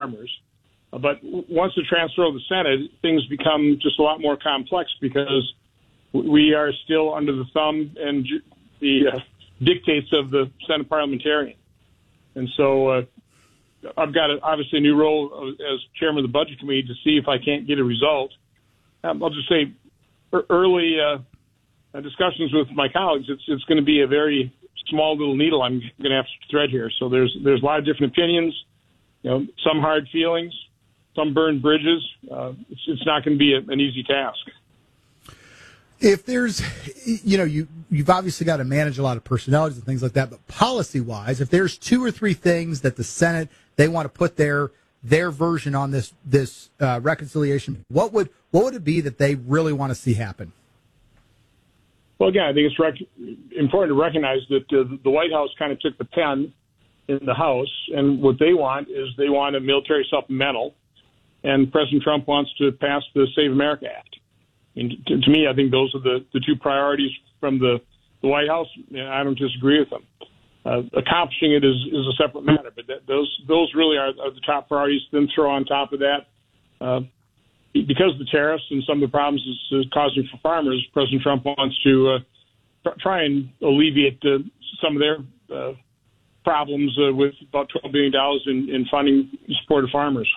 farmers. But once the transfer of the Senate, things become just a lot more complex because we are still under the thumb and the dictates of the Senate parliamentarian. And so I've got, obviously, a new role as chairman of the Budget Committee to see if I can't get a result. I'll just say early discussions with my colleagues, it's going to be a very small little needle I'm going to have to thread here. So there's a lot of different opinions, some hard feelings, some burned bridges. It's not going to be an easy task. If there's, you've obviously got to manage a lot of personalities and things like that, but policy-wise, if there's 2 or 3 things that the Senate, they want to put their version on this reconciliation, what would it be that they really want to see happen? Well, again, I think it's important to recognize that the White House kind of took the pen in the House, and what they want is they want a military supplemental, and President Trump wants to pass the Save America Act. And to me, I think those are the 2 priorities from the White House, and I don't disagree with them. Accomplishing it is a separate matter, but those really are the top priorities. Then throw on top of that, because of the tariffs and some of the problems it's causing for farmers, President Trump wants to try and alleviate some of their problems with about $12 billion in funding support of farmers.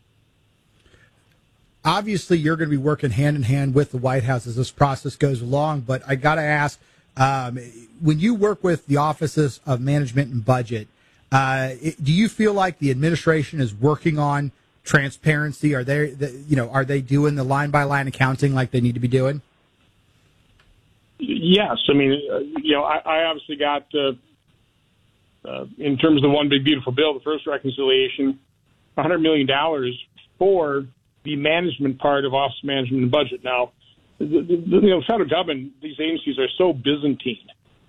Obviously, you're going to be working hand in hand with the White House as this process goes along, but I got to ask, when you work with the Offices of Management and Budget, do you feel like the administration is working on transparency? Are they doing the line-by-line accounting like they need to be doing? Yes. I mean, I obviously got, in terms of the One Big Beautiful Bill, the first reconciliation, $100 million for the management part of Office of Management and Budget. Now, the federal government, these agencies are so Byzantine.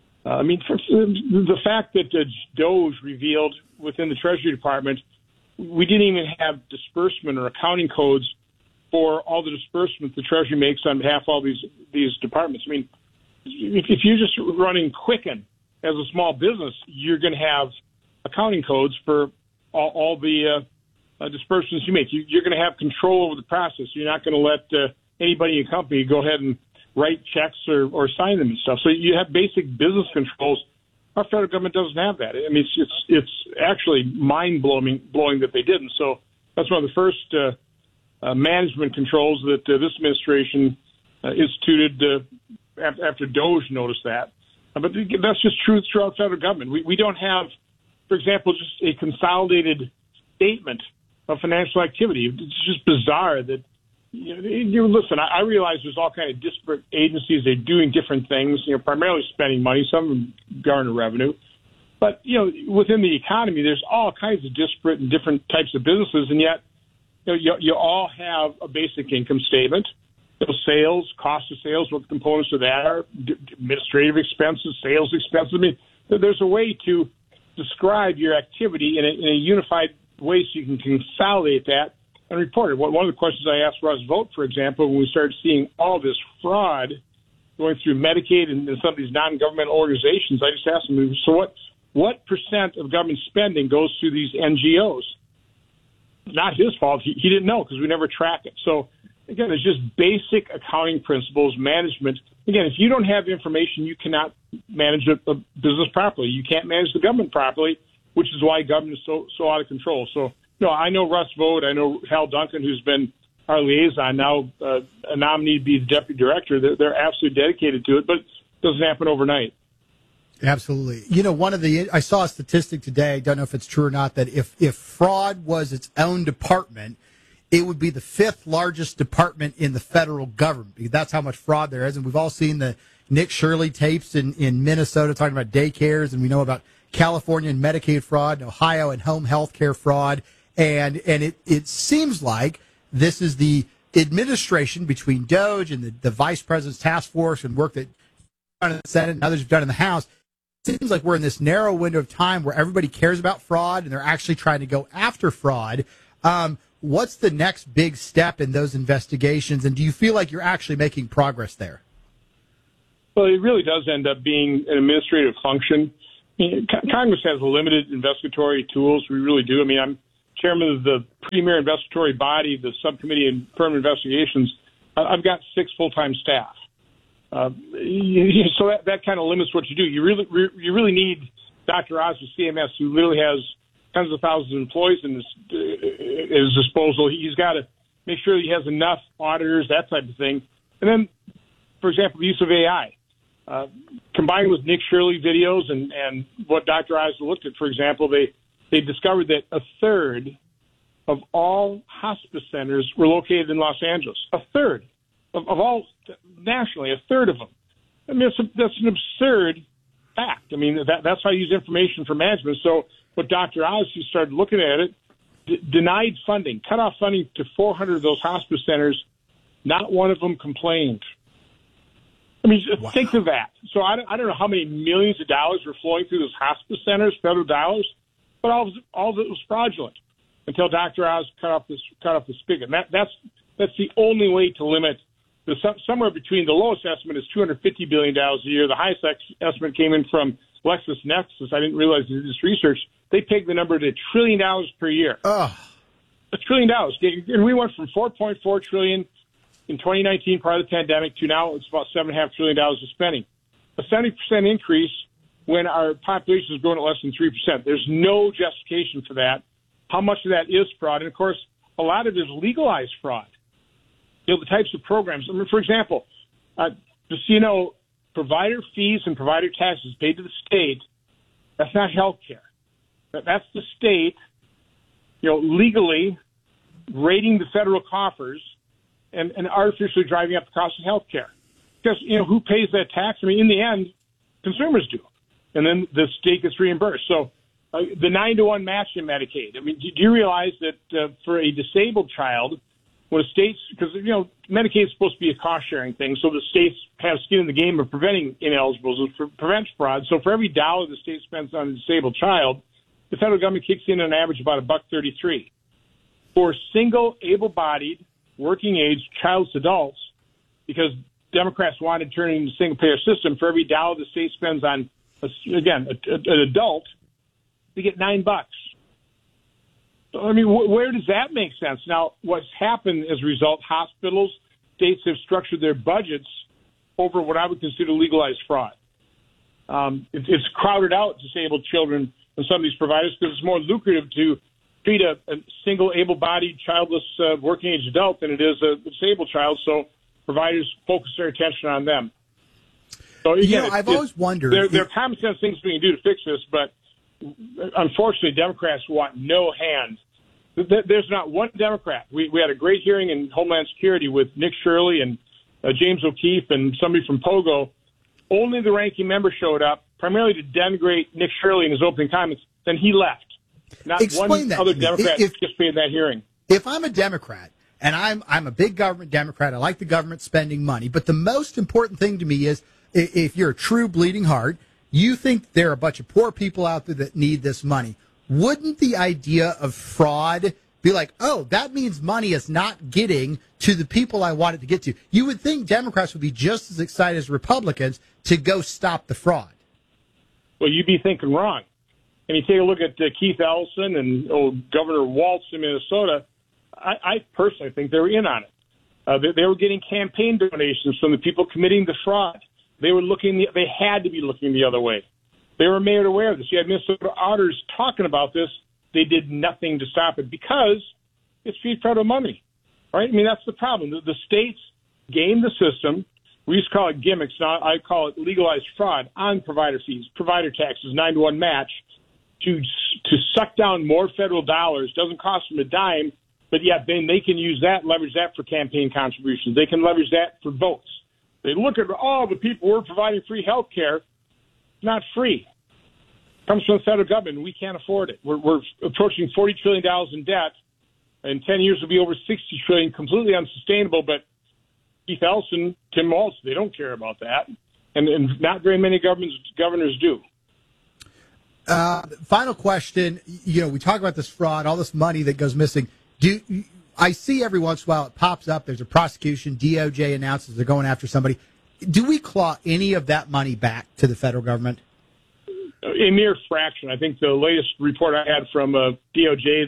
The fact that DOGE revealed within the Treasury Department, we didn't even have disbursement or accounting codes for all the disbursements the Treasury makes on behalf of all these departments. I mean, if you're just running Quicken as a small business, you're going to have accounting codes for all the disbursements you make. You're going to have control over the process. You're not going to let anybody in your company go ahead and write checks or sign them and stuff. So you have basic business controls. Our federal government doesn't have that. I mean, it's actually mind-blowing that they didn't. So that's one of the first management controls that this administration instituted after DOGE noticed that. But that's just true throughout federal government. We don't have, for example, just a consolidated statement of financial activity. It's just bizarre that, listen, I realize there's all kind of disparate agencies. They're doing different things, primarily spending money. Some of them garner revenue. But, within the economy, there's all kinds of disparate and different types of businesses. And yet, you all have a basic income statement. Sales, cost of sales, what the components of that are, administrative expenses, sales expenses. I mean, there's a way to describe your activity in a unified way so you can consolidate that and report it. One of the questions I asked Russ Vought, for example, when we started seeing all this fraud going through Medicaid and some of these non-governmental organizations, I just asked him, so what percent of government spending goes through these NGOs? Not his fault. He didn't know because we never track it. So, again, it's just basic accounting principles, management. Again, if you don't have information, you cannot manage a business properly. You can't manage the government properly, which is why government is so out of control. So, I know Russ Vought. I know Hal Duncan, who's been our liaison, now a nominee to be the deputy director. They're absolutely dedicated to it, but it doesn't happen overnight. Absolutely. I saw a statistic today, I don't know if it's true or not, that if fraud was its own department, it would be the 5th largest department in the federal government, because that's how much fraud there is. And we've all seen the Nick Shirley tapes in Minnesota talking about daycares, and we know about California and Medicaid fraud, and Ohio and home health care fraud. And it seems like this is the administration between DOGE and the vice president's task force and work that done in the Senate and others have done in the House. It seems like we're in this narrow window of time where everybody cares about fraud and they're actually trying to go after fraud. What's the next big step in those investigations, and do you feel like you're actually making progress there? Well, it really does end up being an administrative function. Congress has limited investigatory tools. We really do. I mean, I'm chairman of the premier investigatory body, the Subcommittee on Permanent Investigations, I've got 6 full-time staff. So that kind of limits what you do. You really need Dr. Oz of CMS, who literally has tens of thousands of employees at his disposal. He's got to make sure he has enough auditors, that type of thing. And then, for example, the use of AI. Combined with Nick Shirley videos and what Dr. Oz looked at, for example, they discovered that a third of all hospice centers were located in Los Angeles. A third of all nationally, a third of them. I mean, that's an absurd fact. I mean, that's how you use information for management. So what Dr. Oz, he started looking at it, denied funding, cut off funding to 400 of those hospice centers. Not one of them complained. I mean, wow. Think of that. So I don't know how many millions of dollars were flowing through those hospice centers, federal dollars, but all of it was fraudulent until Dr. Oz cut off the spigot. And that's the only way to limit. Somewhere between the lowest estimate is $250 billion a year. The highest estimate came in from LexisNexis. I didn't realize they did this research. They pegged the number to $1 trillion per year. $1 trillion. And we went from $4.4 trillion in 2019 prior to the pandemic to now it's about $7.5 trillion of spending. A 70% increase when our population is growing at less than 3%. There's no justification for that. How much of that is fraud? And, of course, a lot of it is legalized fraud. You know, the types of programs. I mean, for example, just so you know, provider fees and provider taxes paid to the state, that's not health care. That's the state, legally raiding the federal coffers and artificially driving up the cost of health care. Because, who pays that tax? I mean, in the end, consumers do. And then the state gets reimbursed. So the 9-to-1 match in Medicaid. I mean, do you realize that for a disabled child, when states, because, Medicaid is supposed to be a cost-sharing thing, so the states have skin in the game of preventing ineligibles, prevents fraud. So for every dollar the state spends on a disabled child, the federal government kicks in on average about $1.33. For single, able-bodied, working-age child to adults, because Democrats wanted to turn it into a single-payer system, for every dollar the state spends on, an adult, they get $9. I mean, where does that make sense? Now, what's happened as a result, hospitals, states have structured their budgets over what I would consider legalized fraud. It's crowded out disabled children and some of these providers because it's more lucrative to treat a single able-bodied, childless, working-age adult than it is a disabled child, so providers focus their attention on them. So, again, I've always wondered. There are common sense things we can do to fix this, but unfortunately, Democrats want no hand. There's not one Democrat. We had a great hearing in Homeland Security with Nick Shirley and James O'Keefe and somebody from Pogo. Only the ranking member showed up, primarily to denigrate Nick Shirley in his opening comments. Then he left. Not one other Democrat participated in that hearing. If I'm a Democrat, and I'm a big government Democrat, I like the government spending money, but the most important thing to me is if you're a true bleeding heart, you think there are a bunch of poor people out there that need this money. Wouldn't the idea of fraud be like, oh, that means money is not getting to the people I want it to get to? You would think Democrats would be just as excited as Republicans to go stop the fraud. Well, you'd be thinking wrong. And you take a look at Keith Ellison and Governor Walz in Minnesota, I personally think they were in on it. They were getting campaign donations from the people committing the fraud. They had to be looking the other way. They were made aware of this. You had Minnesota auditors talking about this. They did nothing to stop it because it's federal money, right? I mean, that's the problem. The states game the system. We used to call it gimmicks. Now I call it legalized fraud on provider fees, provider taxes, 9-to-1 match to suck down more federal dollars. Doesn't cost them a dime, but yet then they can use that, leverage that for campaign contributions. They can leverage that for votes. They look at all the people we're providing free health care. Not free. It comes from the federal government. We can't afford it. We're approaching $40 trillion in debt. In 10 years, it'll be over $60 trillion, completely unsustainable. But Keith Ellison, Tim Walz, they don't care about that. And not very many governors do. Final question. We talk about this fraud, all this money that goes missing. I see every once in a while it pops up. There's a prosecution. DOJ announces they're going after somebody. Do we claw any of that money back to the federal government? A mere fraction. I think the latest report I had from DOJ,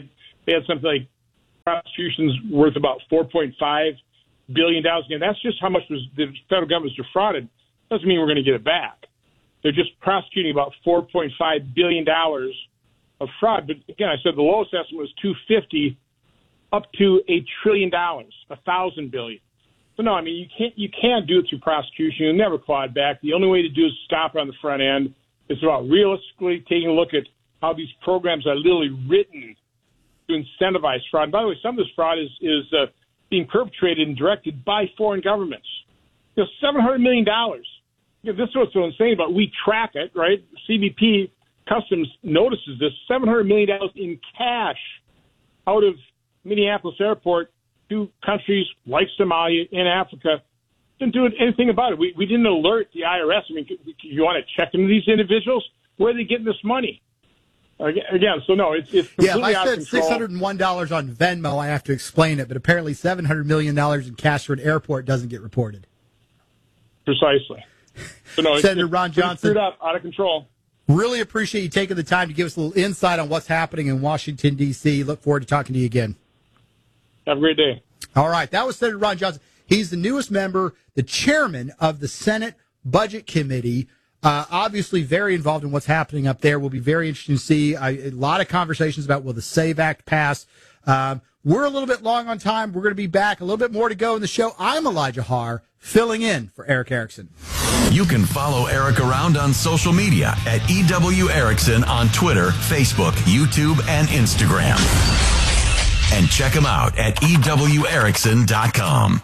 they had something like prosecutions worth about $4.5 billion. Again, that's just how much the federal government was defrauded. Doesn't mean we're going to get it back. They're just prosecuting about $4.5 billion of fraud. But again, I said the lowest estimate was $250 up to $1 trillion, 1,000 billion. So no, I mean, you can't do it through prosecution. You'll never claw it back. The only way to do is stop it on the front end. It's about realistically taking a look at how these programs are literally written to incentivize fraud. And by the way, some of this fraud is being perpetrated and directed by foreign governments. $700 million. This is what's so insane about it. We track it, right? CBP Customs notices this. $700 million in cash out of Minneapolis Airport to countries like Somalia in Africa. Didn't do anything about it. We didn't alert the IRS. I mean, you want to check into these individuals? Where are they getting this money? Again, so no, it's completely out of control. If I said $601 on Venmo, I have to explain it, but apparently $700 million in cash for an airport doesn't get reported. Precisely. So no, Senator Ron Johnson, screwed up, out of control. Really appreciate you taking the time to give us a little insight on what's happening in Washington, D.C. Look forward to talking to you again. Have a great day. All right, that was Senator Ron Johnson. He's the newest member, the chairman of the Senate Budget Committee. Obviously very involved in what's happening up there. Will be very interesting to see. A lot of conversations about will the SAVE Act pass. We're a little bit long on time. We're going to be back. A little bit more to go in the show. I'm Elijah Haar, filling in for Eric Erickson. You can follow Eric around on social media at EW Erickson on Twitter, Facebook, YouTube, and Instagram. And check him out at EWErickson.com.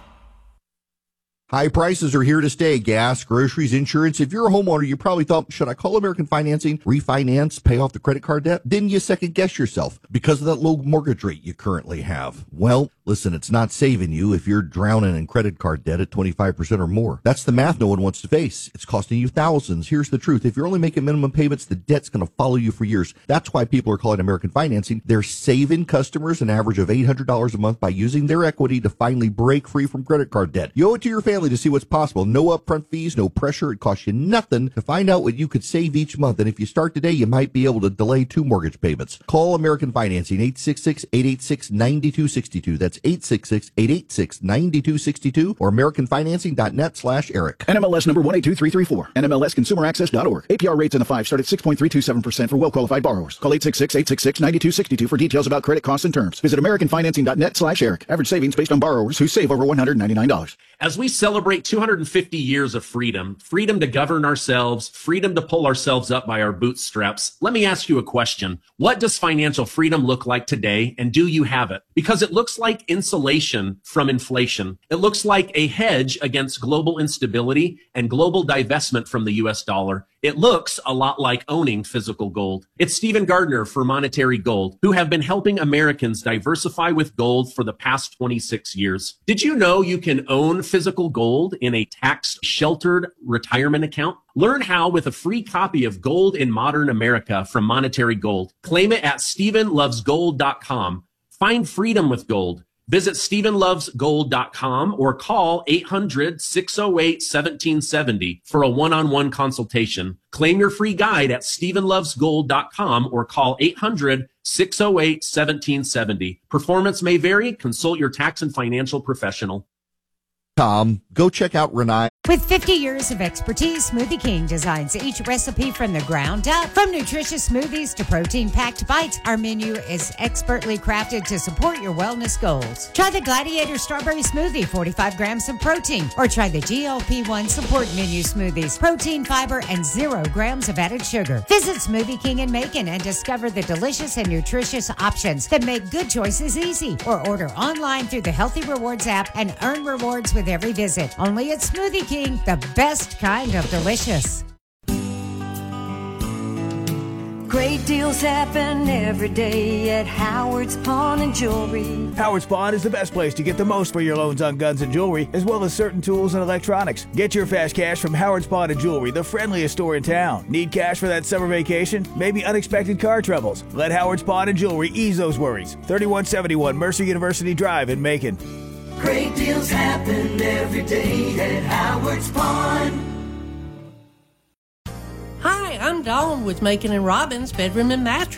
High prices are here to stay. Gas, groceries, insurance. If you're a homeowner, you probably thought, should I call American Financing, refinance, pay off the credit card debt? Didn't you second guess yourself because of that low mortgage rate you currently have? Well, listen, it's not saving you if you're drowning in credit card debt at 25% or more. That's the math no one wants to face. It's costing you thousands. Here's the truth. If you're only making minimum payments, the debt's going to follow you for years. That's why people are calling American Financing. They're saving customers an average of $800 a month by using their equity to finally break free from credit card debt. You owe it to your family to see what's possible. No upfront fees, no pressure. It costs you nothing to find out what you could save each month. And if you start today, you might be able to delay 2 mortgage payments. Call American Financing, 866-886-9262. That's 866-886-9262 or AmericanFinancing.net/Eric. NMLS number 182334. NMLSConsumerAccess.org. APR rates in the 5 start at 6.327% for well-qualified borrowers. Call 866-866-9262 for details about credit costs and terms. Visit AmericanFinancing.net/Eric. Average savings based on borrowers who save over $199. As we celebrate 250 years of freedom to govern ourselves, freedom to pull ourselves up by our bootstraps, let me ask you a question. What does financial freedom look like today, and do you have it? Because it looks like insulation from inflation. It looks like a hedge against global instability and global divestment from the U.S. dollar. It looks a lot like owning physical gold. It's Stephen Gardner for Monetary Gold, who have been helping Americans diversify with gold for the past 26 years. Did you know you can own physical gold in a tax-sheltered retirement account? Learn how with a free copy of Gold in Modern America from Monetary Gold. Claim it at StephenLovesGold.com. Find freedom with gold. Visit StephenLovesGold.com or call 800-608-1770 for a one-on-one consultation. Claim your free guide at StephenLovesGold.com or call 800-608-1770. Performance may vary. Consult your tax and financial professional. Go check out Renai. With 50 years of expertise, Smoothie King designs each recipe from the ground up. From nutritious smoothies to protein-packed bites, our menu is expertly crafted to support your wellness goals. Try the Gladiator Strawberry Smoothie, 45 grams of protein. Or try the GLP-1 Support Menu Smoothies, protein, fiber, and 0 grams of added sugar. Visit Smoothie King in Macon and discover the delicious and nutritious options that make good choices easy. Or order online through the Healthy Rewards app and earn rewards with every visit. Only at Smoothie King, the best kind of delicious. Great deals happen every day at Howard's Pawn and Jewelry. Howard's Pawn is the best place to get the most for your loans on guns and jewelry, as well as certain tools and electronics. Get your fast cash from Howard's Pawn and Jewelry, the friendliest store in town. Need cash for that summer vacation? Maybe unexpected car troubles? Let Howard's Pawn and Jewelry ease those worries. 3171 Mercer University Drive in Macon. Great deals happen every day at Howard's Pawn. Hi, I'm Dawn with Macon & Robbins Bedroom and Mattress.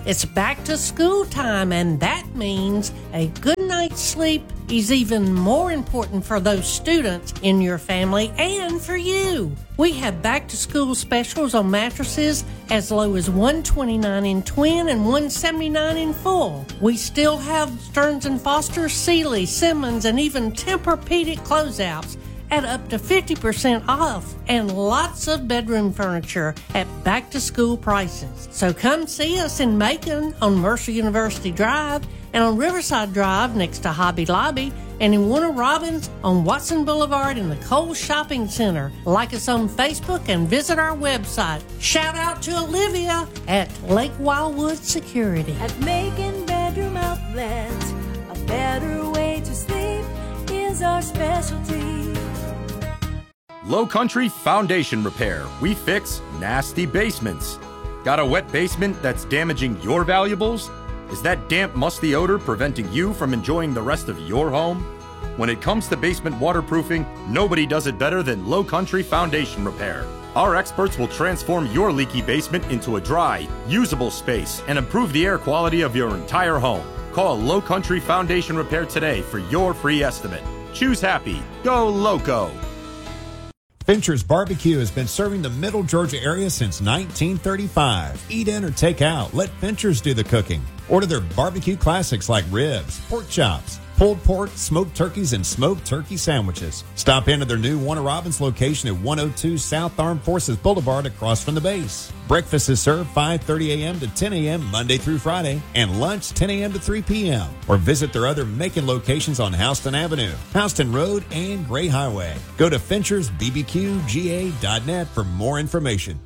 It's back to school time, and that means a good night's sleep is even more important for those students in your family and for you. We have back to school specials on mattresses as low as $129 in twin and $179 in full. We still have Stearns & Foster, Sealy, Simmons, and even Tempur-Pedic closeouts at up to 50% off, and lots of bedroom furniture at back-to-school prices. So come see us in Macon on Mercer University Drive and on Riverside Drive next to Hobby Lobby, and in Warner Robins on Watson Boulevard in the Kohl's Shopping Center. Like us on Facebook and visit our website. Shout out to Olivia at Lake Wildwood Security. At Macon Bedroom Outlet, a better way to sleep is our specialty. Low Country Foundation Repair. We fix nasty basements. Got a wet basement that's damaging your valuables? Is that damp, musty odor preventing you from enjoying the rest of your home? When it comes to basement waterproofing, nobody does it better than Low Country Foundation Repair. Our experts will transform your leaky basement into a dry, usable space and improve the air quality of your entire home. Call Low Country Foundation Repair today for your free estimate. Choose happy. Go Loco. Fincher's Barbecue has been serving the Middle Georgia area since 1935. Eat in or take out. Let Fincher's do the cooking. Order their barbecue classics like ribs, pork chops, pulled pork, smoked turkeys, and smoked turkey sandwiches. Stop into their new Warner Robins location at 102 South Armed Forces Boulevard across from the base. Breakfast is served 5:30 a.m. to 10 a.m. Monday through Friday, and lunch 10 a.m. to 3 p.m. Or visit their other Macon locations on Houston Avenue, Houston Road, and Gray Highway. Go to FinchersBBQGA.net for more information.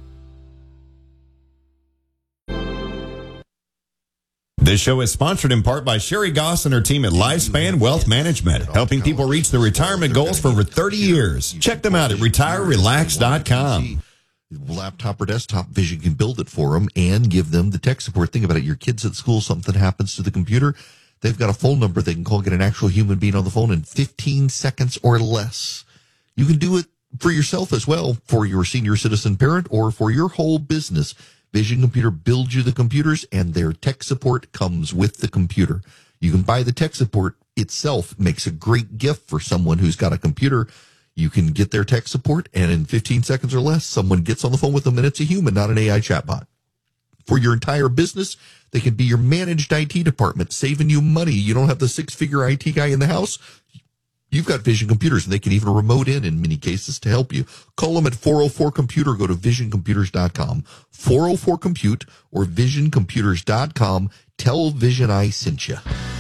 This show is sponsored in part by Sherry Goss and her team at Lifespan Wealth Management, helping people reach their retirement goals for over 30 years. Check them out at retirerelax.com. Laptop or desktop, Vision can build it for them and give them the tech support. Think about it. Your kids at school, something happens to the computer. They've got a phone number they can call, get an actual human being on the phone in 15 seconds or less. You can do it for yourself as well, for your senior citizen parent or for your whole business. Vision Computer builds you the computers, and their tech support comes with the computer. You can buy the tech support itself, makes a great gift for someone who's got a computer. You can get their tech support, and in 15 seconds or less, someone gets on the phone with them, and it's a human, not an AI chatbot. For your entire business, they can be your managed IT department, saving you money. You don't have the six-figure IT guy in the house. You've got Vision Computers, and they can even remote in many cases to help you. Call them at 404-COMPUTER. Go to visioncomputers.com. 404-COMPUTE or visioncomputers.com. Tell Vision I sent you.